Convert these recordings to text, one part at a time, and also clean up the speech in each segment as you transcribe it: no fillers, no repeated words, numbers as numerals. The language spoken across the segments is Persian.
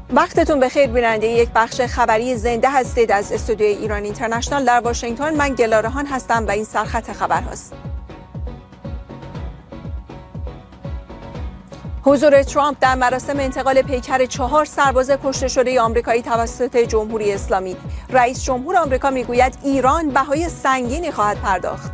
وقتتون بخیر بیننده یک بخش خبری زنده هستید از استودیوی ایران اینترنشنال در واشنگتن. من گلارهان هستم و این سرخط خبر هست. حضور ترامپ در مراسم انتقال پیکر 4 سرباز کشته شده آمریکایی توسط جمهوری اسلامی. رئیس جمهور آمریکا میگوید ایران بهای سنگینی خواهد پرداخت.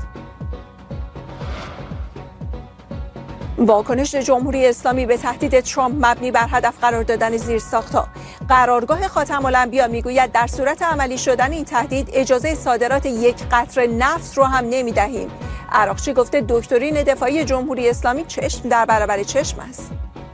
واکنش جمهوری اسلامی به تهدید ترامپ مبنی بر هدف قرار دادن زیرساخت‌ها. قرارگاه خاتم الانبیا میگوید در صورت عملی شدن این تهدید اجازه صادرات 1 قطره نفت رو هم نمیدهیم. عراقچی گفته دکترین دفاعی جمهوری اسلامی چشم در برابر چشم است.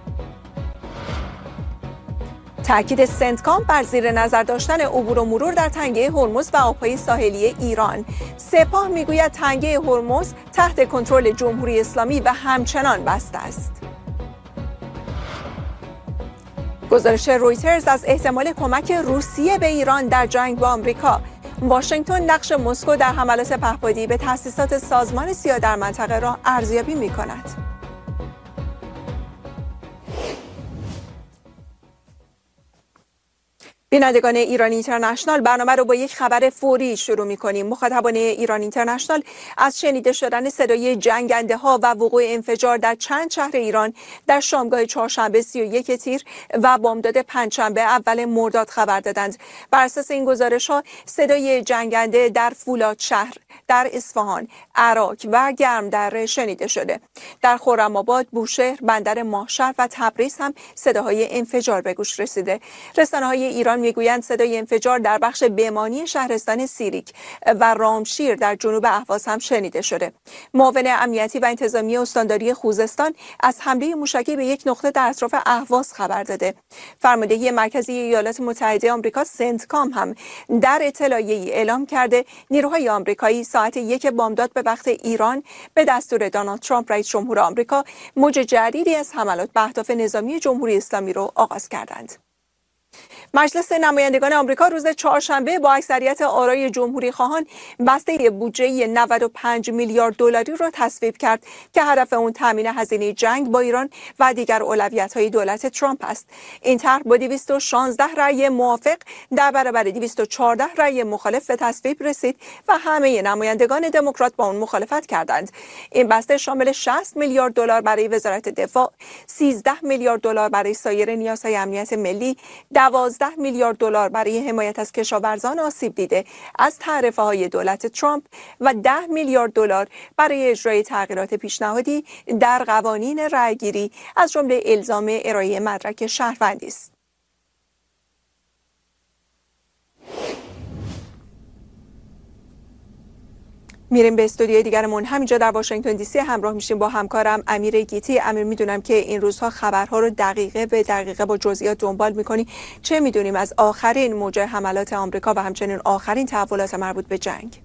تأکید سنتکام بر زیر نظر داشتن عبور و مرور در تنگه هرمز و آبهای ساحلی ایران. سپاه میگوید تنگه هرمز تحت کنترل جمهوری اسلامی و همچنان بسته است. گزارش رویترز از احتمال کمک روسیه به ایران در جنگ با آمریکا. واشنگتن نقش مسکو در حملات پهپادی به تأسیسات سازمان سیا در منطقه را ارزیابی می‌کند. بینندگان ایران اینترنشنال، برنامه رو با یک خبر فوری شروع می‌کنیم. مخاطبان ایران اینترنشنال، از شنیده شدن صدای جنگنده ها و وقوع انفجار در چند شهر ایران در شامگاه چهارشنبه 31 تیر و بامداد پنجشنبه اول مرداد خبر دادند. بر اساس این گزارش ها صدای جنگنده در فولاد شهر، در اصفهان، عراق و گرمدره شنیده شده. در خرم‌آباد، بوشهر، بندر ماهشهر و تبریز هم صداهای انفجار به گوش رسیده. رسانه‌های ایران میگویند صدای انفجار در بخش بمانی شهرستان سیریک و رامشیر در جنوب اهواز هم شنیده شده. معاون امنیتی و انتظامی استانداری خوزستان از حمله موشکی به یک نقطه در اطراف اهواز خبر داده. فرماندهی مرکزی ایالات متحده آمریکا سنتکام هم در اطلاعیه‌ای اعلام کرده نیروهای آمریکایی ساعت 1 بامداد به وقت ایران به دستور دونالد ترامپ رئیس جمهور آمریکا موج جدیدی از حملات به اهداف نظامی جمهوری اسلامی را آغاز کردند. مجلس نمایندگان آمریکا روز چهارشنبه با اکثریت آرای جمهوری خواهان بسته بودجه 95 میلیارد دلاری را تصویب کرد که هدف اون تامین هزینه جنگ با ایران و دیگر اولویت‌های دولت ترامپ است. این طرح با 216 رأی موافق در برابر 214 رأی مخالف به تصویب رسید و همه نمایندگان دموکرات با اون مخالفت کردند. این بسته شامل 60 میلیارد دلار برای وزارت دفاع، 13 میلیارد دلار برای سایر نیازهای امنیت ملی، 12 میلیارد دلار برای حمایت از کشاورزان آسیب دیده از تعرفه‌های دولت ترامپ و 10 میلیارد دلار برای اجرای تغییرات پیشنهادی در قوانین رأی‌گیری از جمله الزام ارائه مدرک شهروندی است. میریم به استودیوی دیگرمون. همینجا در واشنگتن دی سی همراه میشیم با همکارم امیر گیتی. امیر، میدونم که این روزها خبرها رو دقیقه به دقیقه با جزئیات دنبال میکنی. چه میدونیم از آخرین موج حملات آمریکا و همچنین آخرین تحولات مربوط به جنگ؟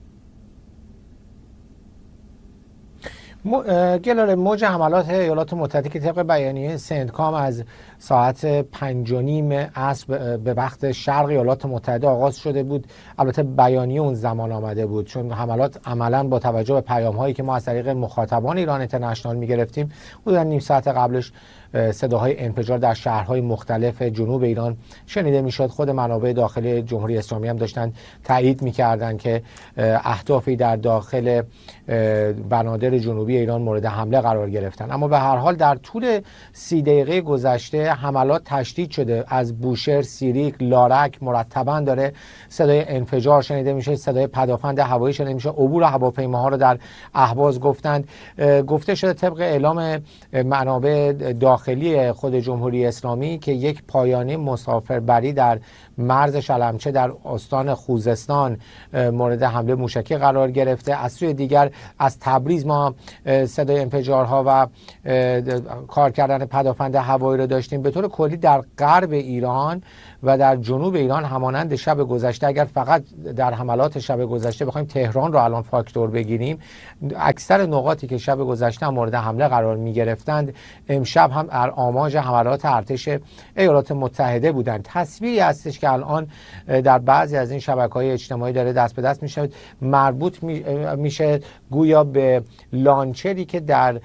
گلاره، موج حملات ایالات متحده که طبق بیانیه سنتکام از ساعت 5:30 عصر به وقت شرق ایالات متحده آغاز شده بود. البته بیانیه اون زمان آمده بود چون حملات عملاً با توجه به پیام‌هایی که ما از طریق مخاطبان ایران اینترنشنال می‌گرفتیم حدوداً نیم ساعت قبلش صداهای انفجار در شهرهای مختلف جنوب ایران شنیده میشد. خود منابع داخلی جمهوری اسلامی هم داشتن تایید می‌کردند که اهدافی در داخل بنادر جنوبی ایران مورد حمله قرار گرفتن. اما به هر حال در طول 30 دقیقه گذشته حملات تشدید شده. از بوشهر، سیریک، لارک مرتباً داره صدای انفجار شنیده میشه، صدای پدافند هوایی شنیده میشه. عبور هواپیماها رو در اهواز گفته شده طبق اعلام منابع داخلی خود جمهوری اسلامی که یک پایانه مسافربری در مرز شلمچه در استان خوزستان مورد حمله موشکی قرار گرفته. از سوی دیگر از تبریز ما صدای انفجارها و کار کردن پدافند هوایی رو داشتیم. به طور کلی در غرب ایران و در جنوب ایران همانند شب گذشته، اگر فقط در حملات شب گذشته بخوایم تهران رو الان فاکتور بگیریم، اکثر نقاطی که شب گذشته مورد حمله قرار می گرفتند امشب هم در آماج حملات ارتش ایالات متحده بودند. تصویری هستش که الان در بعضی از این شبکه‌های اجتماعی داره دست به دست میشه، مربوط میشه گویا به لانچری که در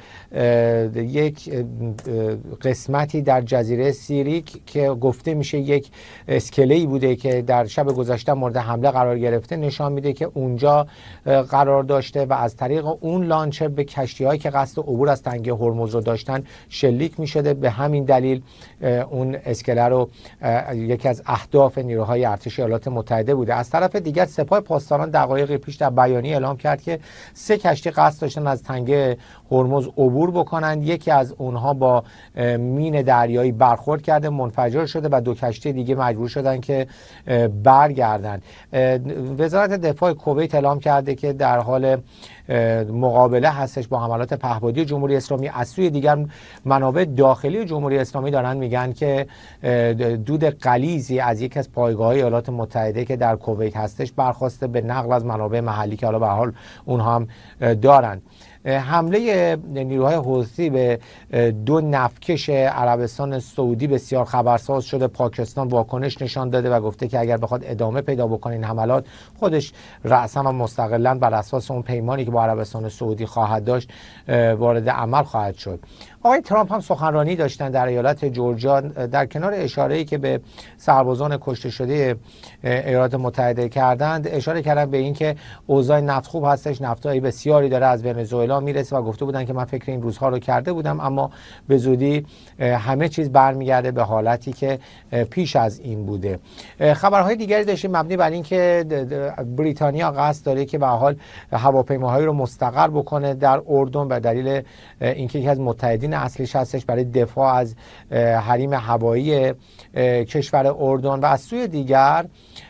یک قسمتی در جزیره سیریک که گفته میشه یک اسکله‌ای بوده که در شب گذشته مورد حمله قرار گرفته، نشان میده که اونجا قرار داشته و از طریق اون لانچر به کشتی‌هایی که قصد عبور از تنگه هرمز رو داشتن شلیک می‌شده. به همین دلیل اون اسکله رو یکی از اهداف نیروهای ارتش ایالات متحده بوده. از طرف دیگر سپاه پاسداران دقایقی پیش در بیانیه اعلام کرد که 3 کشتی قصد داشتن از تنگه هرمز عبور بکنند. یکی از اونها با مین دریایی برخورد کرده، منفجر شده و 2 کشتی دیگه مجبور شدن که برگردن. وزارت دفاع کویت اعلام کرده که در حال مقابله هستش با حملات پهپادی جمهوری اسلامی. از سوی دیگر منابع داخلی جمهوری اسلامی دارن میگن که دود غلیظی از یکی از پایگاه‌های ایالات متحده که در کویت هستش برخواسته، به نقل از منابع محلی که حالا به حال اونها هم دارن. حمله نیروهای حوثی به 2 نفتکش عربستان سعودی بسیار خبرساز شده. پاکستان واکنش نشان داده و گفته که اگر بخواد ادامه پیدا بکنه این حملات، خودش رأسا و مستقلاً بر اساس اون پیمانی که با عربستان سعودی خواهد داشت وارد عمل خواهد شد. آقای ترامپ هم سخنرانی داشتن در ایالت جورجیا، در کنار اشاره‌ای که به سربازان کشته شده ایالات متحده کردند، اشاره کردن به این که اوضاع نفت خوب هستش، نفتای بسیاری داره از ونزوئلا میرسه و گفته بودن که من فکر این روزها رو کرده بودم، اما به زودی همه چیز برمیگرده به حالتی که پیش از این بوده. خبرهای دیگری داشتیم مبنی بر این که بریتانیا قصد داره که به حال هواپیماهایی رو مستقر بکنه در اردن به دلیل اینکه یکی از متحدین اصلیش هستش برای دفاع از حریم هوایی کشور اردن. و از سوی دیگر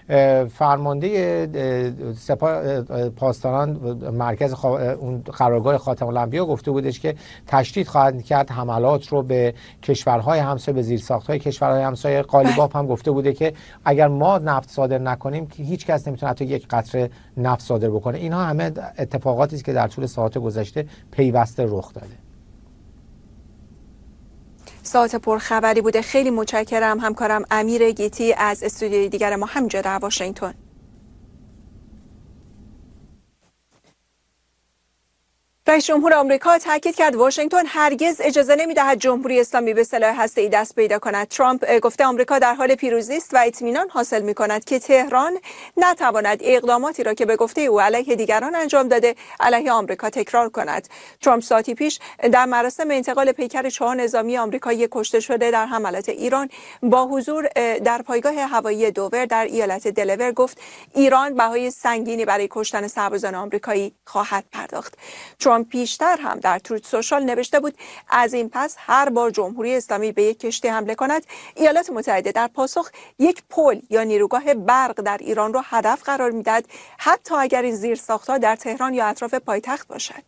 فرمانده سپاه پاسداران مرکز اون قرارگاه خاتم الانبیا گفته بودش که تشدید خواهد کرد حملات رو به کشورهای همسایه، به زیرساخت‌های کشورهای همسایه. قالیباف هم گفته بوده که اگر ما نفت صادر نکنیم که هیچ کس نمیتونه حتی یک قطره نفت صادر بکنه. اینها همه اتفاقاتی است که در طول ساعات گذشته پیوسته رخ داده. ساعت پرخبری بوده. خیلی متشکرم همکارم امیر گیتی از استودیوی دیگر ما همینجا در واشنگتن. رئیس جمهور آمریکا تاکید کرد واشنگتن هرگز اجازه نمی‌دهد جمهوری اسلامی به سلاح هسته‌ای دست پیدا کند. ترامپ گفته آمریکا در حال پیروزی است و اطمینان حاصل می‌کند که تهران نتواند اقداماتی را که به گفته او علیه دیگران انجام داده علیه آمریکا تکرار کند. ترامپ ساعتی پیش در مراسم انتقال پیکر 4 نظامی آمریکایی کشته شده در حملات ایران با حضور در پایگاه هوایی دوور در ایالت دلور گفت ایران بهای سنگینی برای کشتن سربازان آمریکایی خواهد پرداخت. ترامپ پیشتر هم در تروت سوشال نوشته بود از این پس هر بار جمهوری اسلامی به یک کشتی حمله کند ایالات متحده در پاسخ یک پل یا نیروگاه برق در ایران را هدف قرار میدهد، حتی اگر این زیرساخت‌ها در تهران یا اطراف پایتخت باشد.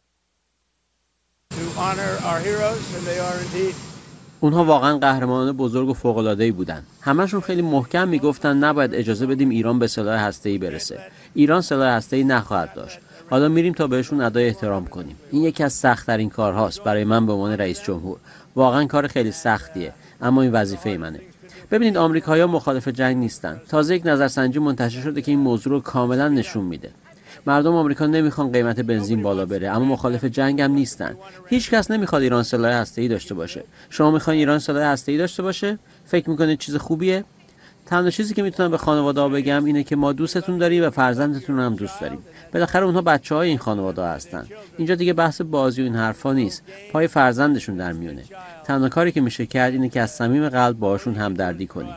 اونها واقعا قهرمانان بزرگ و فوق‌العاده‌ای بودن. همشون خیلی محکم میگفتن نباید اجازه بدیم ایران به سلاح هسته‌ای برسه. ایران سلاح هسته‌ای نخواهد داشت. حالا میریم تا بهشون ادای احترام کنیم. این یکی از سخت‌ترین کارهاست برای من به عنوان رئیس جمهور. واقعا کار خیلی سختیه، اما این وظیفه منه. ببینید آمریکایی‌ها مخالف جنگ نیستن. تازه یک نظرسنجی منتشر شده که این موضوع رو کاملا نشون میده. مردم آمریکا نمیخوان قیمت بنزین بالا بره، اما مخالف جنگ هم نیستن. هیچ کس نمیخواد ایران سلاح هسته‌ای داشته باشه. شما میخواین ایران سلاح هسته‌ای داشته باشه؟ فکر میکنید چیز خوبیه؟ تنها چیزی که میتونم به خانواده‌ها بگم اینه که ما دوستتون داریم و فرزندتون هم دوست داریم. بالاخره اونها بچه‌های این خانواده هستن. اینجا دیگه بحث بازی و این حرفا نیست. پای فرزندشون در میونه. تنها کاری که میشه کرد اینه که از صمیم قلب باهاشون همدردی کنیم.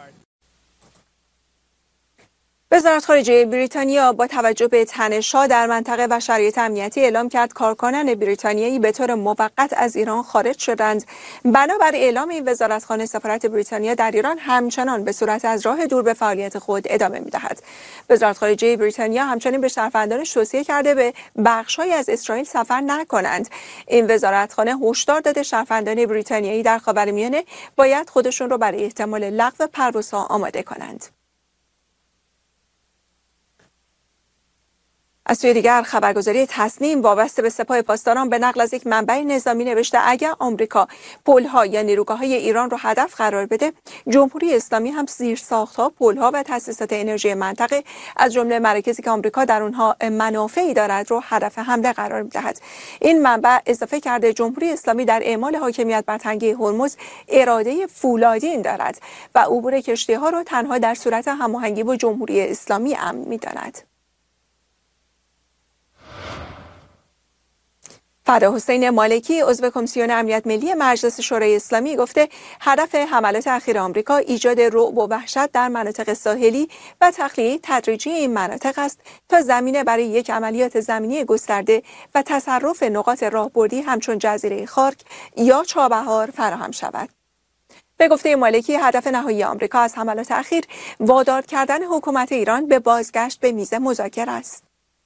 وزارت خارجه بریتانیا با توجه به تنش‌ها در منطقه و شرایط امنیتی اعلام کرد کارکنان بریتانیایی به طور موقت از ایران خارج شدند. بنابر اعلام این وزارتخانه سفارت بریتانیا در ایران همچنان به صورت از راه دور به فعالیت خود ادامه می‌دهد. وزارت خارجه بریتانیا همچنین به شهروندانش توصیه کرده به بخش‌هایی از اسرائیل سفر نکنند. این وزارتخانه هشدار داده شهروندان بریتانیایی در خاورمیانه باید خودشون رو برای احتمال لغو پروازها آماده کنند. از سوی دیگر خبرگزاری تصنیم وابسته به سپاه پاسداران به نقل از یک منبع نظامی نوشته اگر آمریکا پل‌ها یا نیروگاه‌های ایران را هدف قرار بده، جمهوری اسلامی هم زیرساخت‌ها، پل‌ها و تأسیسات انرژی منطقه از جمله مراکزی که آمریکا در آنها منافعی دارد را هدف حمله قرار می‌دهد. این منبع اضافه کرده جمهوری اسلامی در اعمال حاکمیت بر تنگه هرمز اراده فولادین دارد و عبور کشتی‌ها را تنها در صورت هماهنگی با جمهوری اسلامی امن می‌داند. فداحسین مالکی عضو کمیسیون امنیت ملی مجلس شورای اسلامی گفته هدف حملات اخیر آمریکا ایجاد رعب و وحشت در مناطق ساحلی و تخلیه تدریجی این مناطق است تا زمینه برای یک عملیات زمینی گسترده و تصرف نقاط راهبردی همچون جزیره خارک یا چابهار فراهم شود. به گفته مالکی هدف نهایی آمریکا از حملات اخیر وادار کردن حکومت ایران به بازگشت به میز مذاکره است.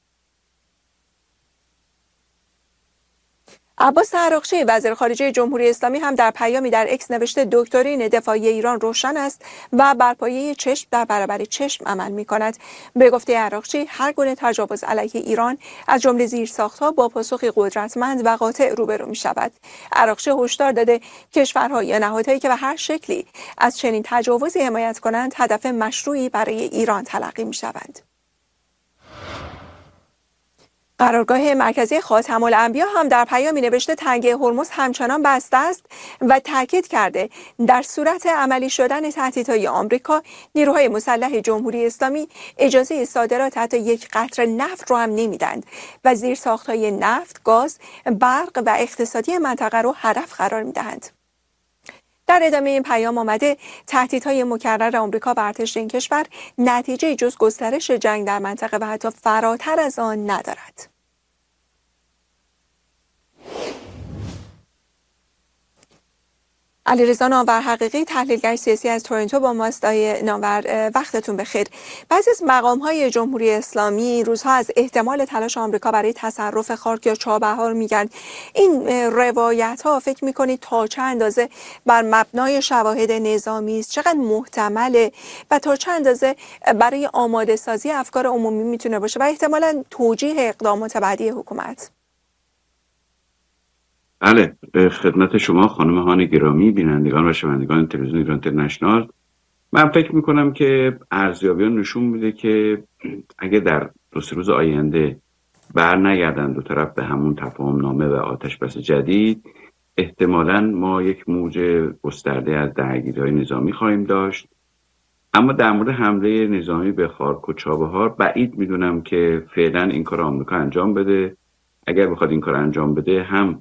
عباس عراقچی وزیر خارجه جمهوری اسلامی هم در پیامی در اکس نوشته دکترین دفاعی ایران روشن است و بر پایه چشم در برابر چشم عمل می‌کند. به گفته عراقچی هر گونه تجاوز علیه ایران از جمله زیرساخت‌ها با پاسخی قدرتمند و قاطع روبرو می‌شود. عراقچی هشدار داده کشورها یا نهادهایی که به هر شکلی از چنین تجاوزی حمایت کنند هدف مشروعی برای ایران تلقی می‌شوند. قرارگاه مرکزی خاتم الانبیا هم در پیامی نوشته تنگه هرمز همچنان بسته است و تاکید کرده در صورت عملی شدن تهدیدهای آمریکا نیروهای مسلح جمهوری اسلامی اجازه صادرات حتی یک قطره نفت را هم نمیدند و زیرساختهای نفت، گاز، برق و اقتصادی منطقه را هدف قرار میدهند. در ادامه این پیام آمده تهدیدهای مکرر آمریکا بر ارتش این کشور نتیجه جز گسترش جنگ در منطقه و حتی فراتر از آن ندارد. علیرضا نامور حقیقی تحلیلگر سیاسی از تورنتو با ماست. آقای نامور وقتتون بخیر. بعضی از مقام‌های جمهوری اسلامی روزها از احتمال تلاش آمریکا برای تصرف خارک یا چابهار میگن. این روایت‌ها فکر می‌کنید تا چه اندازه بر مبنای شواهد نظامی است، چقدر محتمله و تا چه اندازه برای آماده سازی افکار عمومی میتونه باشه و احتمالاً توجیه اقدامات بعدی حکومت؟ بله، خدمت شما خانم هان گرامی، بینندگان و شنوندگان تلویزیون ایران اینترنشنال. من فکر میکنم که ارزیابیان نشون میده که اگه در 2-3 روز آینده بر نگردن دو طرف به همون تفاهم نامه و آتش بس جدید، احتمالاً ما یک موج گسترده از درگیری‌های نظامی خواهیم داشت. اما در مورد حمله نظامی به خارک و چابهار بعید میدونم که فعلا این کار آمریکا انجام بده. اگر بخواد این کار انجام بده هم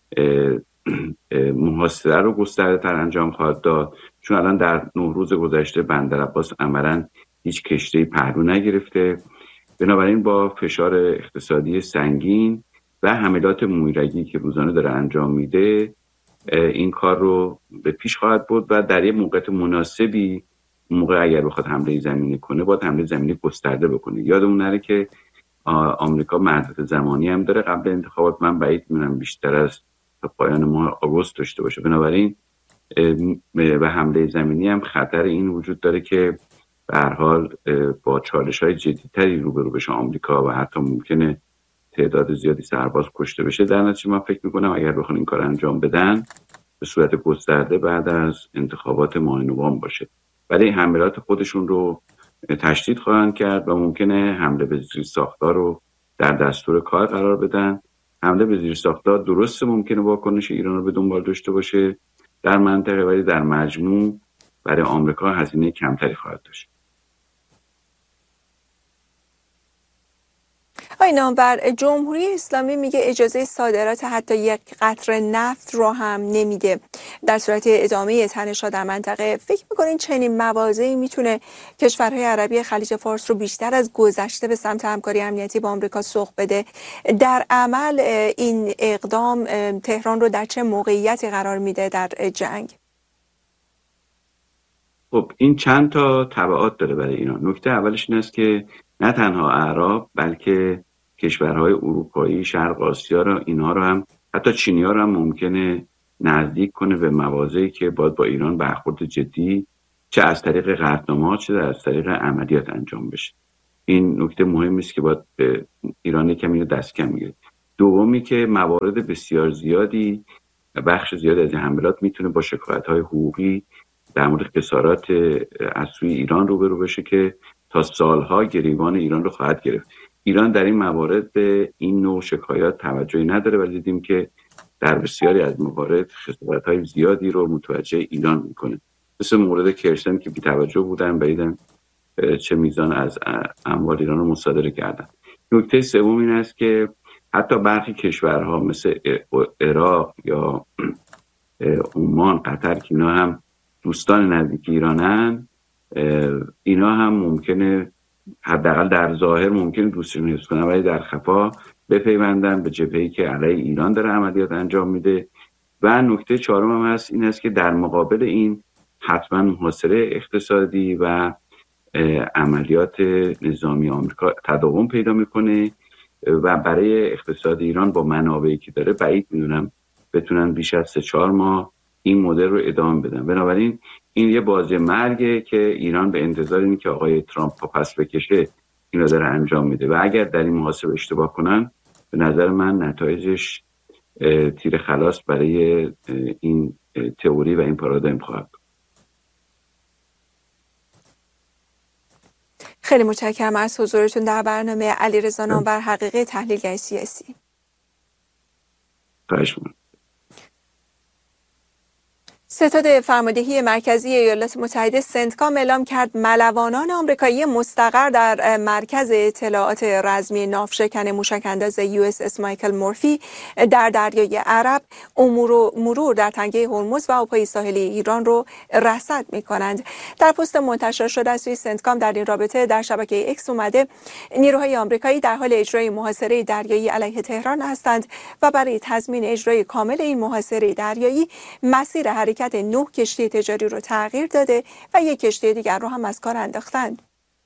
محاصره رو گسترده تر انجام خواهد داد، چون الان در 9 روز گذشته بندر عباس عملاً هیچ کشتی پهلو نگرفته. بنابراین با فشار اقتصادی سنگین و حملات مویرگی که روزانه داره انجام میده این کار رو به پیش خواهد برد و در یه موقعیت مناسبی موقع اگر بخواد حمله زمینی کنه باید حمله زمینی گسترده بکنه. یادمون نره که آمریکا مدت زمانی هم داره قبل انتخابات. من بعید می‌دونم بیشتر از پایان ماه آگوست داشته باشه. بنابراین به حمله زمینی هم خطر این وجود داره که به هر حال با چالش‌های جدی‌تری روبرو بشه آمریکا و حتی ممکنه تعداد زیادی سرباز کشته بشه. در نتیجه من فکر می‌کنم اگر بخوان این کار انجام بدن به صورت گسترده بعد از انتخابات ماه نوامبر باشه، ولی حملات خودشون رو تشدید خواهند کرد و ممکنه حمله به زیرساخت‌ها رو در دستور کار قرار بدن. حمله به زیرساخت‌ها درسته ممکنه واکنش ایران رو به دنبال داشته باشه در منطقه، ولی در مجموع برای آمریکا هزینه کمتری خواهد داشت. آقای نامور، جمهوری اسلامی میگه اجازه صادرات حتی یک قطره نفت رو هم نمیده. در صورت ادامه تنش‌ها در منطقه فکر میکنین چنین مواضعی میتونه کشورهای عربی خلیج فارس رو بیشتر از گذشته به سمت همکاری امنیتی با آمریکا سوق بده؟ در عمل این اقدام تهران رو در چه موقعیتی قرار میده در جنگ؟ خب این چند تا تبعات داره برای ایران. نکته اولش این است که نه تنها اعراب بلکه کشورهای اروپایی، شرق آسیا را، اینها رو هم حتی چینی‌ها رو هم ممکنه نزدیک کنه به مواضعی که باید با ایران برخورد جدی چه از طریق قطعنامه‌ها چه از طریق عملیات انجام بشه. این نکته مهمی است که باید ایران کمی رو دست کم میگیره. دومی که موارد بسیار زیادی، بخش زیادی از این حملات میتونه با شکایت‌های حقوقی در مورد خسارات از سوی ایران روبرو بشه که تا سالها گریبان ایران رو خواهد گرفت. ایران در این موارد به این نوع شکایات توجهی نداره، ولی دیدیم که در بسیاری از موارد خسارت‌های زیادی رو متوجه ایران میکنه، مثل مورد کرسن که بی توجه بودن بعیدن چه میزان از اموال ایران رو مصادره کردن. نکته سوم این است که حتی برخی کشورها مثل عراق یا عمان، قطر که اینا هم دوستان نزدیک ایرانن، اینا هم ممکنه حداقل در ظاهر ممکنه دوستشون حفظ کنن ولی در خفا بپیوندن به جبهه‌ای که علیه ایران داره عملیات انجام میده. و نکته چهارم هم هست این است که در مقابل این حتما محاصره اقتصادی و عملیات نظامی آمریکا تداوم پیدا میکنه و برای اقتصاد ایران با منابعی که داره بعید میدونم بتونن بیش از 3-4 ماه این مدل رو ادامه بدن. بنابراین این یه بازی مرگه که ایران به انتظار اینه که آقای ترامپ پس بکشه اینو داره انجام میده و اگر در این محاسبه اشتباه کنن به نظر من نتایجش تیر خلاص برای این تئوری و این پارادایم خواهد. خیلی متشکرم از حضورتون در برنامه. علیرضا نامور، حقیقی، تحلیلگر سیاسی. خواهش می‌کنم. ستاد فرماندهی مرکزی ایالات متحده سنتکام اعلام کرد ملوانان آمریکایی مستقر در مرکز اطلاعات رزمی ناوشکن موشک‌انداز USS مایکل مورفی در دریای عرب مرور در تنگه هرمز و آبهای ساحلی ایران رو رصد می‌کنند. در پست منتشر شده از سوی سنتکام در این رابطه در شبکه اکس اومده نیروهای آمریکایی در حال اجرای محاصره دریایی علیه تهران هستند و برای تضمین اجرای کامل این محاصره دریایی مسیر حرکت 9 کشتی تجاری رو تغییر داده و یک کشتی دیگر رو هم از کار انداختند.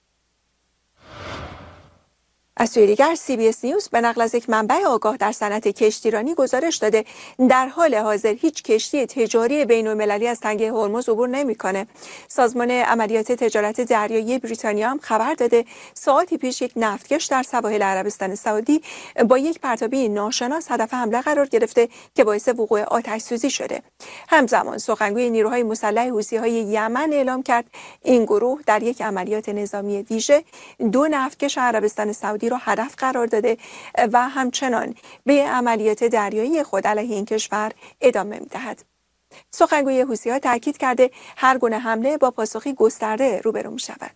از سوی دیگر CBS نیوز به نقل از یک منبع آگاه در صنعت کشتیرانی گزارش داده در حال حاضر هیچ کشتی تجاری بین‌المللی از تنگه هرمز عبور نمی‌کنه. سازمان عملیات تجارت دریایی بریتانیا هم خبر داده ساعتی پیش یک نفتکش در سواحل عربستان سعودی با یک پرتابی ناشناس هدف حمله قرار گرفته که باعث وقوع آتش‌سوزی شده. همزمان سخنگوی نیروهای مسلح حوثی‌های یمن اعلام کرد این گروه در یک عملیات نظامی ویژه 2 نفتکش عربستان سعودی را هدف قرار داده و همچنان به عملیات دریایی خود علیه این کشور ادامه می‌دهد. سخنگوی حوثی‌ها تاکید کرده هر گونه حمله با پاسخی گسترده روبرو می‌شود.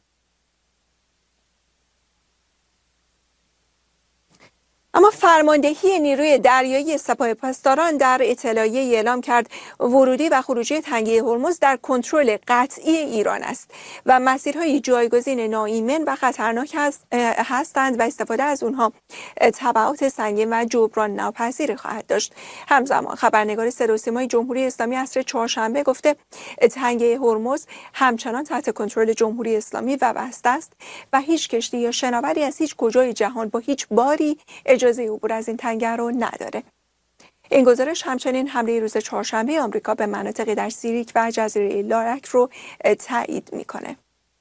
اما فرماندهی نیروی دریایی سپاه پاسداران در اطلاعیه اعلام کرد ورودی و خروجی تنگه هرمز در کنترل قطعی ایران است و مسیرهای جایگزین ناایمن و خطرناک هستند و استفاده از اونها تبعات سنگین و جبران ناپذیر خواهد داشت. همزمان خبرنگار صدا و سیمای جمهوری اسلامی عصر چهارشنبه گفته تنگه هرمز همچنان تحت کنترل جمهوری اسلامی و بسته است و هیچ کشتی یا شناوری از هیچ کجای جهان با هیچ باری اجازه عبور از این تنگه رو نداره. این گزارش همچنین حمله روز چهارشنبه آمریکا به مناطقی در سیریک و جزیره لارک رو تایید میکنه.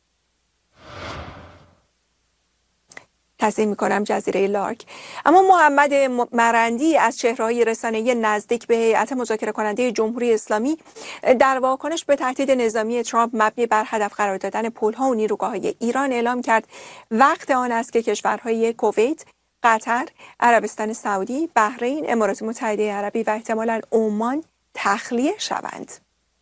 تصحیح میکنم جزیره لارک. اما محمد مرندی از چهره‌های رسانه‌ای نزدیک به هیئت مذاکره کننده جمهوری اسلامی در واکنش به تهدید نظامی ترامپ مبنی بر هدف قرار دادن پل‌ها و نیروگاه‌های ایران اعلام کرد وقت آن است که کشورهای کویت، قطر، عربستان سعودی، بحرین، امارات متحده عربی و احتمالاً عمان تخلیه شوند.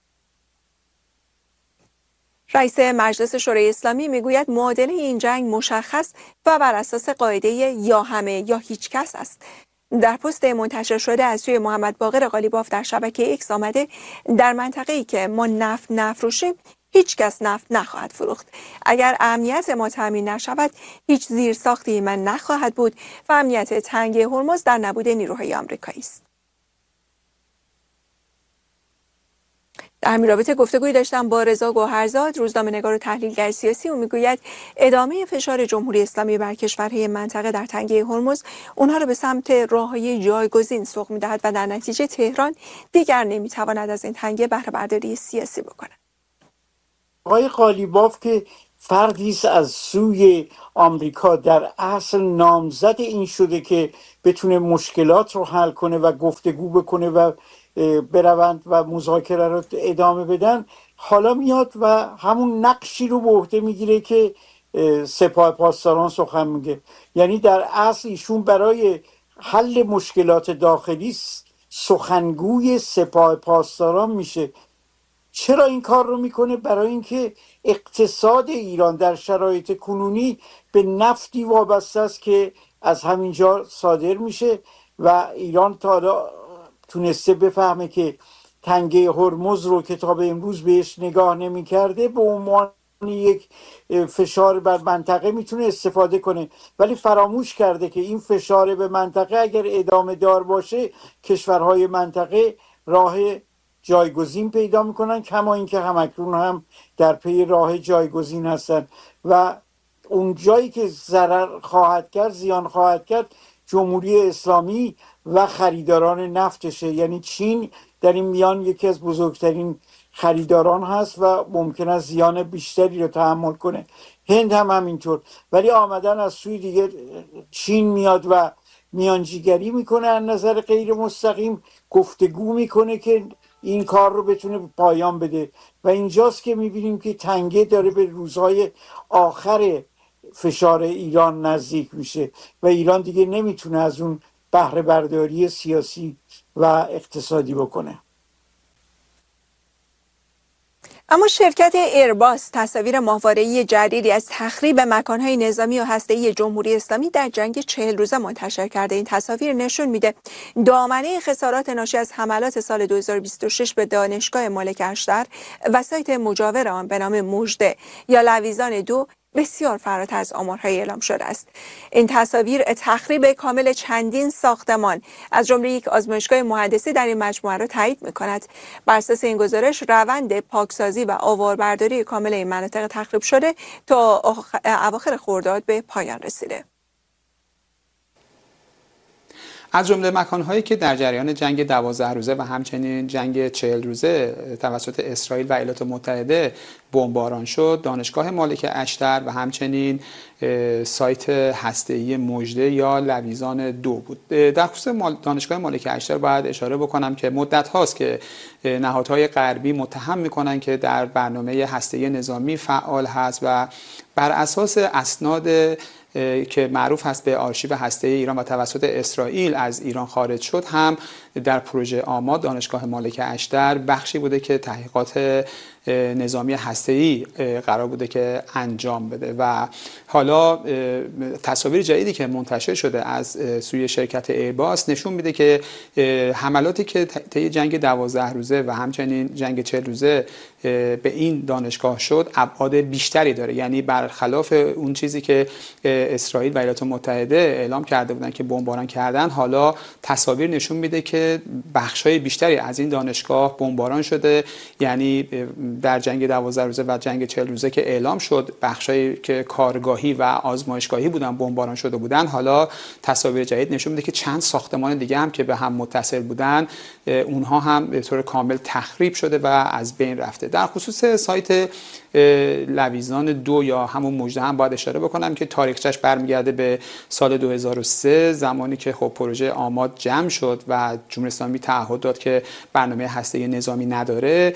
رئیس مجلس شورای اسلامی میگوید معادله این جنگ مشخص و بر اساس قاعده یا همه یا هیچ کس است. در پست منتشر شده از سوی محمد باقر قالیباف در شبکه اکس آمده در منطقه‌ای که ما نفت نفروشیم هیچ کس نفت نخواهد فروخت. اگر امنیت ما تامین نشود هیچ زیرساختی من نخواهد بود و امنیت تنگه هرمز در نبود نیروهای آمریکایی است. در همین رابطه گفتگویی داشتم با رضا گوهرزاد، روزنامه‌نگار و تحلیلگر سیاسی. او میگوید ادامه فشار جمهوری اسلامی بر کشورهای منطقه در تنگه هرمز اونها را به سمت راههای جایگزین سوق می‌دهد و در نتیجه تهران دیگر نمی‌تواند از این تنگه بهره برداری سیاسی بکند. آقای قالیباف که فردی از سوی آمریکا در اصل نامزد این شده که بتونه مشکلات رو حل کنه و گفتگو بکنه و بروند و مذاکره رو ادامه بدن، حالا میاد و همون نقشی رو به عهده میگیره که سپاه پاسداران سخن میگه. یعنی در اصل ایشون برای حل مشکلات داخلی سخنگوی سپاه پاسداران میشه. چرا این کار رو میکنه؟ برای اینکه اقتصاد ایران در شرایط کنونی به نفتی وابسته است که از همینجا صادر میشه و ایران تا حالا تونسته بفهمه که تنگه هرمز رو که تا به امروز بهش نگاه نمیکرده به عنوان یک فشار بر منطقه میتونه استفاده کنه، ولی فراموش کرده که این فشار به منطقه اگر ادامه دار باشه کشورهای منطقه راه جایگزین پیدا میکنن، کما اینکه همکنون هم در پی راه جایگزین هستن و اون جایی که ضرر خواهد کرد، زیان خواهد کرد، جمهوری اسلامی و خریداران نفتشه. یعنی چین در این میان یکی از بزرگترین خریداران هست و ممکن است زیان بیشتری رو تحمل کنه. هند هم همینطور. ولی آمدن از سوی دیگه چین میاد و میانجیگری میکنه، از نظر غیر مستقیم گفتگو میکنه که این کار رو بتونه پایان بده و اینجاست که میبینیم که تنگه داره به روزهای آخر فشار ایران نزدیک میشه و ایران دیگه نمیتونه از اون بهره برداری سیاسی و اقتصادی بکنه. اما شرکت ایرباس تصاویر ماهواره‌ای جدیدی از تخریب مکانهای نظامی و هسته‌ای جمهوری اسلامی در جنگ 40 روزه منتشر کرده. این تصاویر نشون میده دامنه خسارات ناشی از حملات سال 2026 به دانشگاه ملک اشتر و سایت مجاور آن به نام مژده یا لویزان 2 بسیار فراتر از آمارهای اعلام شده است. این تصاویر تخریب کامل چندین ساختمان از جمله یک آزمایشگاه مهندسی در این مجموعه را تایید می‌کند. بر اساس این گزارش روند پاکسازی و آواربرداری کامل این مناطق تخریب شده تا اواخر خرداد به پایان رسیده. از جمله مکانهایی که در جریان جنگ 12 روزه و همچنین جنگ 40 روزه توسط اسرائیل و ایالات متحده بمباران شد، دانشگاه ملک اشتر و همچنین سایت هسته‌ای مژده یا لویزان 2 بود. در خصوص دانشگاه ملک اشتر باید اشاره بکنم که مدت هاست که نهادهای غربی متهم میکنن که در برنامه هسته‌ای نظامی فعال هست و بر اساس اسناد که معروف هست به آرشیو هسته‌ای ایران و توسط اسرائیل از ایران خارج شد، هم در پروژه آماد دانشگاه ملک اشتر بخشی بوده که تحقیقات نظامی هسته‌ای قرار بوده که انجام بده و حالا تصاویر جدیدی که منتشر شده از سوی شرکت ایرباس نشون میده که حملاتی که طی جنگ 12 روزه و همچنین جنگ 40 روزه به این دانشگاه شد ابعاد بیشتری داره. یعنی برخلاف اون چیزی که اسرائیل و ایالات متحده اعلام کرده بودن که بمباران کردن، حالا تصاویر نشون میده که بخشای بیشتری از این دانشگاه بمباران شده. یعنی در جنگ 12 روزه و جنگ 40 روزه که اعلام شد بخشایی که کارگاهی و آزمایشگاهی بودن بمباران شده بودن، حالا تصاویر جدید نشون میده که چند ساختمان دیگه هم که به هم متصل بودن اونها هم به طور کامل تخریب شده و از بین رفته. در خصوص سایت لویزان 2 یا همون مژده هم باید اشاره بکنم که تاریخچه‌اش برمیگرده به سال 2003 زمانی که خب پروژه آماد جمع شد و جمهوری اسلامی تعهد داد که برنامه هسته‌ای نظامی نداره.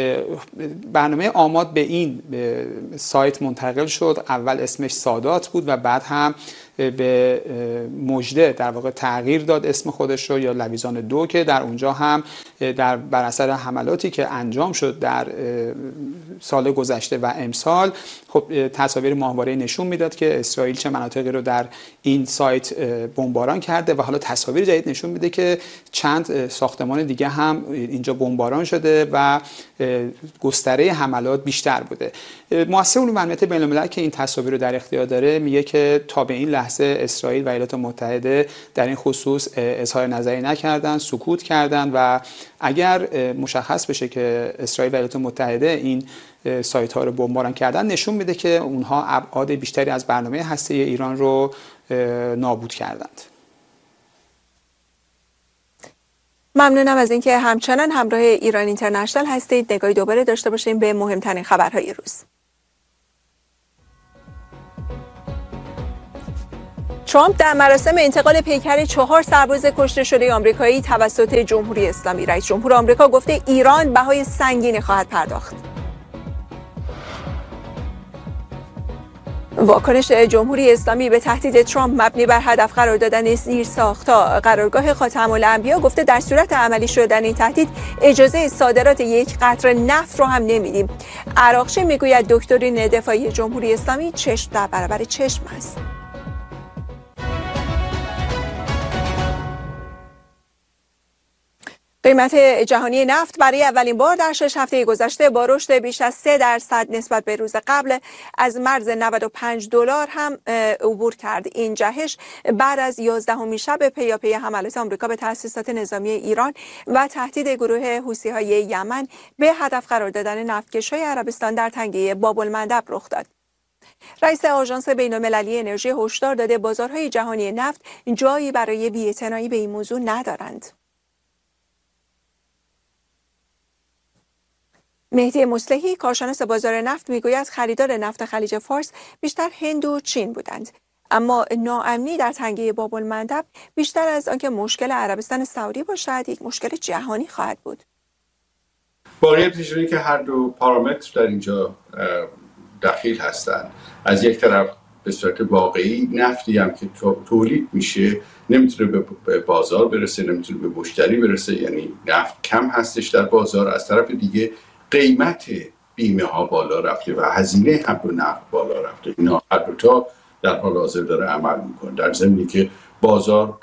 برنامه آماد به این سایت منتقل شد. اول اسمش سادات بود و بعد هم به مژده در واقع تغییر داد اسم خودش رو یا لویزان 2 که در اونجا هم بر اثر حملاتی که انجام شد در سال گذشته و امسال، خب تصاویر ماهواره‌ای نشون میداد که اسرائیل چه مناطقی رو در این سایت بمباران کرده و حالا تصاویر جدید نشون میده که چند ساختمان دیگه هم اینجا بمباران شده و گستره حملات بیشتر بوده. مؤسسه علوم و امنیت بین‌الملل که این تصاویر رو در اختیار داره میگه که تا به این لحظه اسرائیل و ایالات متحده در این خصوص اظهار نظری نکردن، سکوت کردن و اگر مشخص بشه که اسرائیل و ایالات متحده این سایت ها رو بمباران کردن، نشون میده که اونها ابعاد بیشتری از برنامه هسته‌ای ایران رو نابود کردند. ممنونم از اینکه همچنان همراه ایران اینترنشنال هستید. نگاهی دوباره داشته باشیم به مهمترین خبرهای روز. ترامپ در مراسم انتقال پیکر 4 سرباز کشته شده آمریکایی توسط جمهوری اسلامی. رئیس جمهور آمریکا گفته ایران بهای سنگینی خواهد پرداخت. واکنش جمهوری اسلامی به تهدید ترامپ مبنی بر هدف قرار دادن زیرساخت‌ها قرارگاه خاتم الانبیا گفته در صورت عملی شدن این تهدید اجازه صادرات یک قطره نفت رو هم نمیدیم. عراقچی میگوید دکترین دفاعی جمهوری اسلامی چشم در برابر چشم است. قیمت جهانی نفت برای اولین بار در 6 هفته گذشته با رشد بیش از 3% نسبت به روز قبل از مرز $95 هم عبور کرد. این جهش بعد از 11مین شب پیاپی حملات آمریکا به تأسیسات نظامی ایران و تهدید گروه حوثی‌های یمن به هدف قرار دادن نفتکش‌های عربستان در تنگه باب‌المندب رخ داد. رئیس آژانس بین‌المللی انرژی هشدار داده بازارهای جهانی نفت جایی برای بی‌اعتنایی به این موضوع ندارند. مهدی مصلحی کارشناس بازار نفت میگوید خریدار نفت خلیج فارس بیشتر هند و چین بودند، اما ناامنی در تنگه باب‌المندب بیشتر از آنکه مشکل عربستان سعودی باشد یک مشکل جهانی خواهد بود. واقعیتش اینه که هر دو پارامتر در اینجا دخیل هستند. از یک طرف به صورت واقعی نفتی هم که تولید میشه نمیتونه به بازار برسه، نمیتونه به مشتری برسه، یعنی نفت کم هستش در بازار. از طرف دیگه قیمت بیمه ها بالا رفته و هزینه حمل و نقل بالا رفته. اینا هر دو تا در حال حاضر داره عمل میکنه، در ضمنی که بازار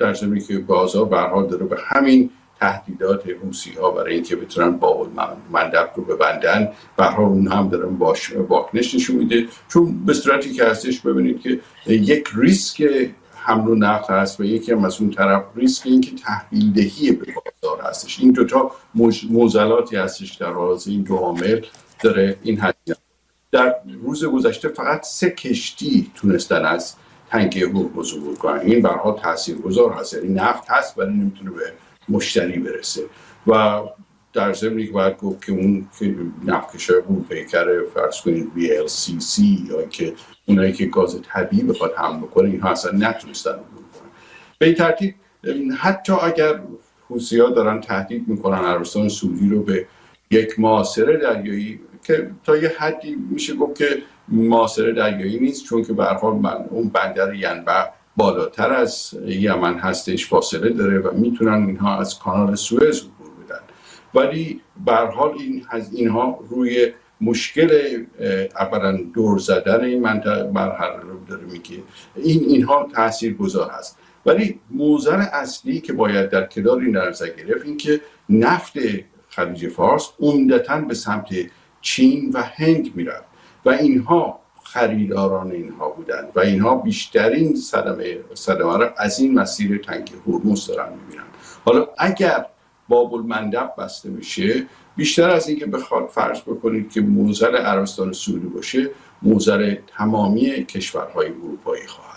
به هر حال داره به همین تهدیدات حوثی ها برای اینکه بتونن باب‌المندب رو ببندن، به هر حال اون هم دارن واکنش نشون میده. چون به صورتی که هستش ببینید که یک ریسک حمل و نقل هست و یکی هم از اون طرف ریسک این که تحویل دهی به بازار هستش. این دوتا معضلاتی هستش در راز این دو عامل داره این هزینه. در روز گذشته فقط 3 کشتی تونستن از تنگه هرمز عبور کنن. این به هر حال تاثیرگذار هست، یعنی نفت هست ولی نمیتونه به مشتری برسه. و در ضمنی که باید گفت که اون که نفتکشای بود پیکر فرض کنید VLCC یا که اونایی که گاز طبیعی بخواد حمل کنه اینها اصلا نتونستن عبور کنن. به این ترتیب حتی اگر حوثی‌ها دارن تهدید میکنن عربستان سعودی رو به یک محاصره دریایی که تا یه حدی میشه گفت که محاصره دریایی نیست، چون که به هر حال اون بندر ینبع بالاتر از یمن هستش، فاصله داره و میتونن اینها از کانال سوئز عبور بدن. ولی به هر حال اینها روی مشکل اولا دور زدن این مرحله رو داره میگه، اینها تاثیرگذار هست. ولی موضوع اصلی که باید در کنار این نظر گرفت این که نفت خلیج فارس عمدتاً به سمت چین و هند میرفت و اینها خریداران اینها بودند و اینها بیشترین صدمه را از این مسیر تنگه هرمز دارن میبینن. حالا اگر باب‌المندب بسته بشه، بیشتر از اینکه بخواد فرض بکنید که موزل عربستان سعودی باشه، موزل تمامی کشورهای اروپایی خواهد.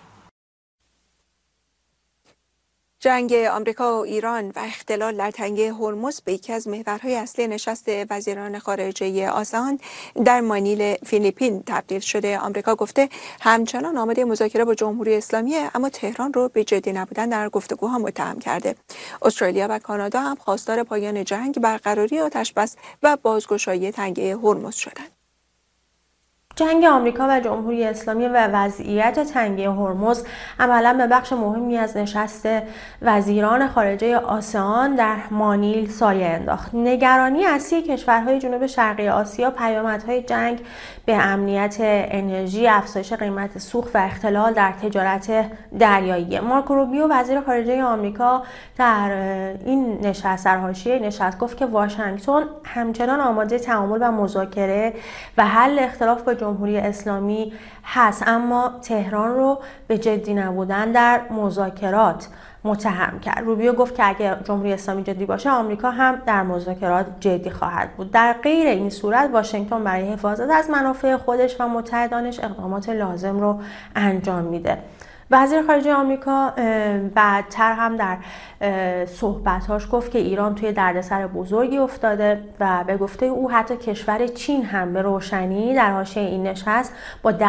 جنگ آمریکا و ایران و اختلال در تنگه هرمز به یکی از محورهای اصلی نشست وزیران خارجه آسیان در مانیل فیلیپین تبدیل شده. آمریکا گفته همچنان آماده مذاکره با جمهوری اسلامی، اما تهران رو به جدی نبودن در گفتگوها متهم کرده. استرالیا و کانادا هم خواستار پایان جنگ، برقراری آتش‌بس و بازگشایی تنگه هرمز شدند. جنگ آمریکا و جمهوری اسلامی و وضعیت تنگه هرمز عملاً به بخش مهمی از نشست وزیران خارجه آسیان در مانیل سایه انداخت. نگرانی اصلی کشورهای جنوب شرقی آسیا پیامدهای جنگ به امنیت انرژی، افزایش قیمت سوخت و اختلال در تجارت دریایی. مارکو روبیو وزیر خارجه آمریکا در این نشست در حاشیه نشست گفت که واشنگتن همچنان آماده تعامل و مذاکره و حل اختلاف با جمهوری اسلامی هست، اما تهران رو به جدی نبودن در مذاکرات متهم کرد. روبیو گفت که اگر جمهوری اسلامی جدی باشه، آمریکا هم در مذاکرات جدی خواهد بود. در غیر این صورت واشنگتن برای حفاظت از منافع خودش و متحدانش اقدامات لازم رو انجام میده. وزیر خارجه آمریکا بعدتر هم در صحبتاش گفت که ایران توی دردسر بزرگی افتاده و به گفته او حتی کشور چین هم به روشنی در حاشیه این نشست با دریافت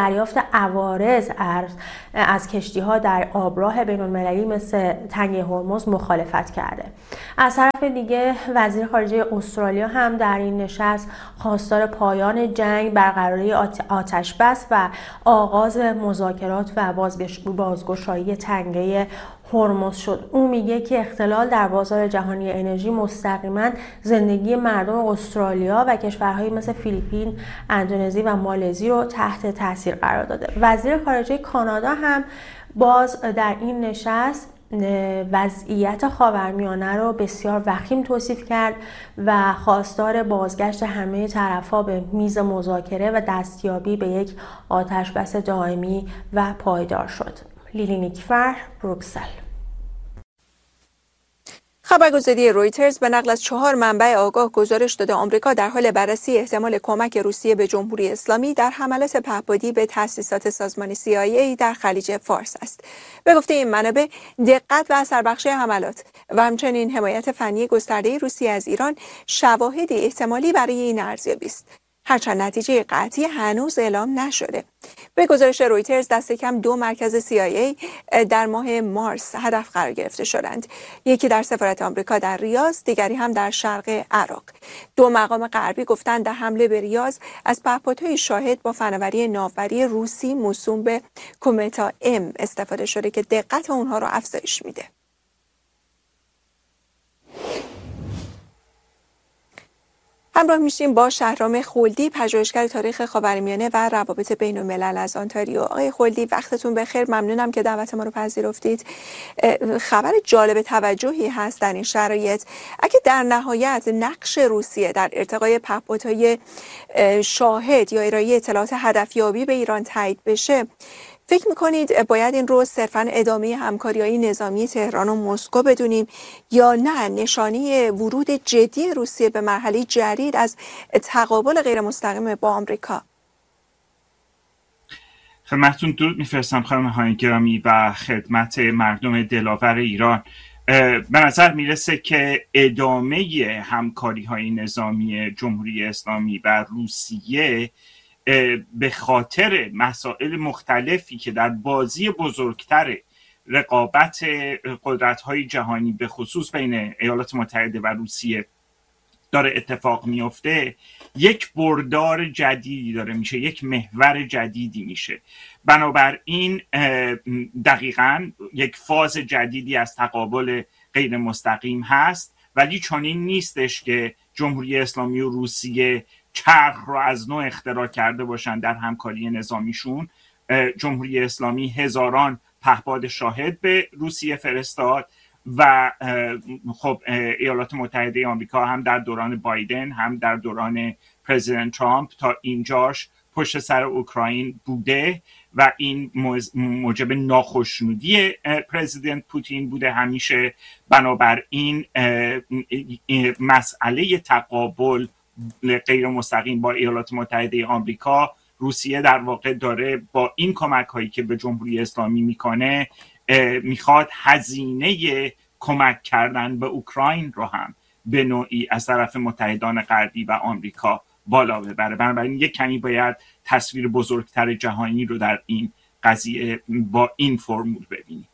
عوارض از کشتی‌ها در آبراه بین‌المللی مثل تنگه هرمز مخالفت کرده. از طرف دیگه وزیر خارجه استرالیا هم در این نشست خواستار پایان جنگ، برقراری آتش‌بس و آغاز مذاکرات و بازگشایی تنگه هرمز شد. او میگه که اختلال در بازار جهانی انرژی مستقیما زندگی مردم استرالیا و کشورهای مثل فیلیپین، اندونزی و مالزی رو تحت تاثیر قرار داده. وزیر خارجه کانادا هم باز در این نشست وضعیت خاورمیانه رو بسیار وخیم توصیف کرد و خواستار بازگشت همه طرف‌ها به میز مذاکره و دستیابی به یک آتش‌بس دائمی و پایدار شد. لیلی نیکفر، بروکسل. خبرگزاری رویترز به نقل از 4 منبع آگاه گزارش داده آمریکا در حال بررسی احتمال کمک روسیه به جمهوری اسلامی در حملات پهپادی به تأسیسات سازمان CIA در خلیج فارس است. به گفته این منابع، دقت و اثربخشی حملات و همچنین حمایت فنی گسترده روسیه از ایران شواهدی احتمالی برای این ارزیابی است، هرچند نتیجه قطعی هنوز اعلام نشده. به گزارش رویترز دست کم 2 مرکز CIA در ماه مارس هدف قرار گرفته شدند. یکی در سفارت آمریکا در ریاض، دیگری هم در شرق عراق. 2 مقام غربی گفتند در حمله به ریاض از پهپادهای شاهد با فناوری ناوبری روسی موسوم به کومتا ام استفاده شده که دقت اونها را افزایش میده. همراه میشیم با شهرام خلدی، پژوهشگر تاریخ خاورمیانه و روابط بین‌الملل از آنتاریو. آقای خلدی، وقتتون بخیر، ممنونم که دعوت ما رو پذیرفتید. خبر جالب توجهی هست در این شرایط. اگه در نهایت نقش روسیه در ارتقای پهپادهای شاهد یا ارائه اطلاعات هدفیابی به ایران تایید بشه، فکر میکنید باید این رو صرفاً ادامه همکاری‌های نظامی تهران و مسکو بدونیم یا نه نشانه ورود جدی روسیه به مرحله جدید از تقابل غیر مستقیم با آمریکا؟ خدمتتون درود میفرستم خانم های گرامی و خدمت مردم دلاور ایران. به نظر میرسه که ادامه همکاری‌های نظامی جمهوری اسلامی و روسیه به خاطر مسائل مختلفی که در بازی بزرگتر رقابت قدرت‌های جهانی به خصوص بین ایالات متحده و روسیه داره اتفاق میفته، یک بردار جدیدی داره میشه، یک محور جدیدی میشه. بنابراین دقیقاً یک فاز جدیدی از تقابل غیر مستقیم هست، ولی چنین نیستش که جمهوری اسلامی و روسیه چرخ رو از نوع اختراع کرده باشن در همکاری نظامیشون. جمهوری اسلامی هزاران پهپاد شاهد به روسیه فرستاد و خب ایالات متحده آمریکا هم در دوران بایدن هم در دوران پرزیدنت ترامپ تا اینجاش پشت سر اوکراین بوده و این موجب ناخشنودی پرزیدنت پوتین بوده همیشه. بنابراین مسئله تقابل غیر مستقیم با ایالات متحده آمریکا، روسیه در واقع داره با این کمک هایی که به جمهوری اسلامی میکنه میخواد هزینه کمک کردن به اوکراین رو هم به نوعی از طرف متحدان غربی و آمریکا بالا ببره. بنابراین یک کمی باید تصویر بزرگتر جهانی رو در این قضیه با این فرمول ببینیم.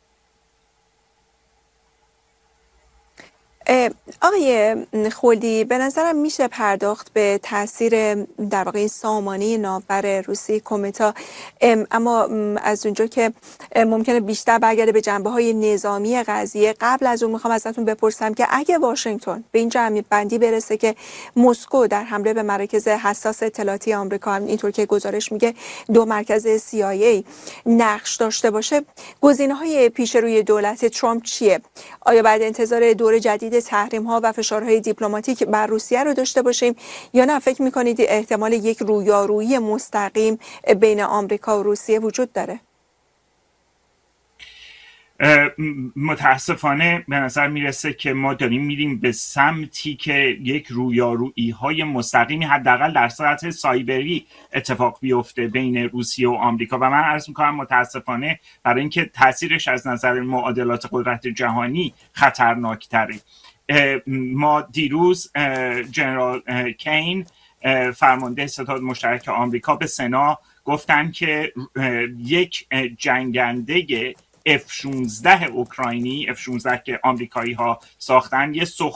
آقای خلدی، به نظرم میشه پرداخت به تاثیر در واقع سامانه ناور روسی کومتا، اما از اونجا که ممکنه بیشتر برگرده به جنبه‌های نظامی قضیه، قبل از اون میخوام ازتون بپرسم که اگه واشنگتن به این جمعیت بندی برسه که مسکو در حمله به مراکز حساس اطلاعاتی آمریکا، هم اینطور که گزارش میگه 2 مرکز CIA نقش داشته باشه، گزینه‌های پیش روی دولت ترامپ چیه؟ آیا بعد انتظار دور جدید تحریم‌ها و فشارهای دیپلماتیک بر روسیه رو داشته باشیم یا نه فکر می‌کنید احتمال یک رویارویی مستقیم بین آمریکا و روسیه وجود داره؟ متاسفانه به نظر میرسه که ما داریم میریم به سمتی که یک رویارویی های مستقیمی حداقل در سطح سایبری اتفاق بیفته بین روسیه و آمریکا و من عرض میکنم متاسفانه برای اینکه تاثیرش از نظر معادلات قدرت جهانی خطرناکتره. ما دیروز جنرال کین فرمانده ستاد مشترک آمریکا به سنا گفتن که یک جنگنده F-16 اوکراینی، F-16 که آمریکایی ها ساختن، یه